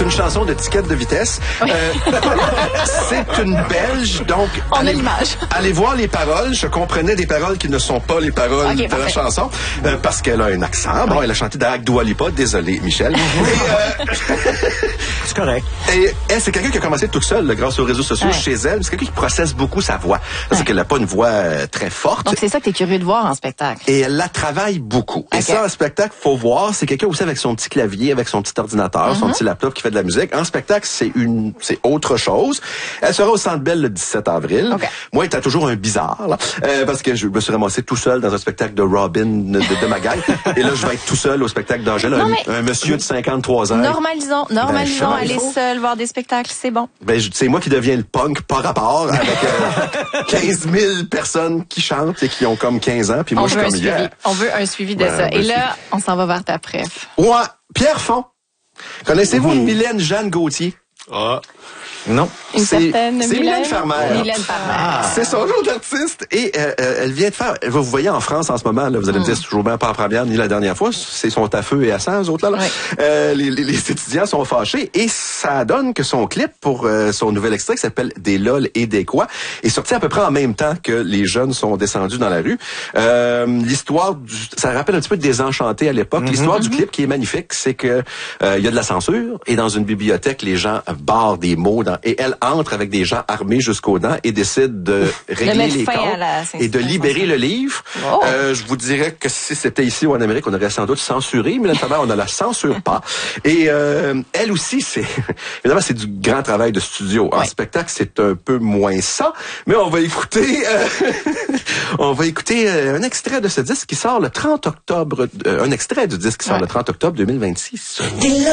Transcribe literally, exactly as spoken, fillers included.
une chanson de ticket de vitesse. Oui. Euh, c'est une Belge, donc... On allez, a l'image. Allez voir les paroles. Je comprenais des paroles qui ne sont pas les paroles Okay, de la parfait. chanson, euh, parce qu'elle a un accent. Bon, elle a chanté d'Ac Dua Lipa. Désolé, Michel. Et, euh, C'est correct. Et elle, c'est quelqu'un qui a commencé toute seule, là, grâce aux réseaux sociaux, Ouais. chez elle. C'est quelqu'un qui processe beaucoup sa voix. C'est Ouais. qu'elle n'a pas une voix euh, très forte. Donc, c'est ça que tu es curieux de voir en spectacle. Et elle la travaille beaucoup. Et Ok. ça, en spectacle, faut voir, c'est quelqu'un aussi avec son petit clavier, avec son petit ordinateur, son petit laptop qui fait de la musique. En spectacle, c'est une, c'est autre chose. Elle sera au Centre Bell le dix-sept avril. Ok. Moi, t'as toujours un bizarre, là, euh, parce que je me suis ramassé tout seul dans un spectacle de Robin de, de ma gang. Et là, je vais être tout seul au spectacle d'Angèle, Non, un, mais- un monsieur de cinquante-trois ans. Normalisons, normalisons, Ben, aller il faut. seul voir des spectacles, c'est bon. Ben, je- c'est moi qui deviens le punk par rapport avec euh, quinze mille personnes qui chantent et qui ont comme quinze ans. Puis moi, On je veut suis un comme, suivi. yeah. On veut un suivi de Ben, ça. ben, Et là, on s'en va vers ta préf. Ouais, Pierre Font. Connaissez-vous Mylène Jeanne Gauthier? Ah. Non. Une C'est- certaine c'est Mylène Mylène Farmer. Mylène Farmer. C'est son nom d'artiste. Et euh, euh, elle vient de faire... Vous voyez en France en ce moment, là, vous allez me dire, c'est toujours bien pas la première ni la dernière fois. C'est sont à feu et à sang, eux autres, là. là. Oui. Euh, les, les, les étudiants sont fâchés. Et ça donne que son clip pour euh, son nouvel extrait qui s'appelle « Des lol et des quoi » est sorti à peu près en même temps que les jeunes sont descendus dans la rue. Euh, l'histoire, du, ça rappelle un petit peu Désenchanté à l'époque. Mm-hmm. L'histoire du clip qui est magnifique, c'est que euh, il y a de la censure. Et dans une bibliothèque, les gens barrent des mots. Dans, et elle entre avec des gens armés jusqu'aux dents et décide de régler mettre les fin comptes à la et de libérer le livre. Oh. Euh, je vous dirais que si c'était ici ou en Amérique, on aurait sans doute censuré, mais là, on ne la censure pas. Et euh, elle aussi, c'est évidemment c'est du grand travail de studio. En Ouais. spectacle, c'est un peu moins ça, mais on va écouter euh, on va écouter euh, un extrait de ce disque qui sort le trente octobre, euh, un extrait du disque qui sort Ouais. le trente octobre deux mille vingt-six. Des lol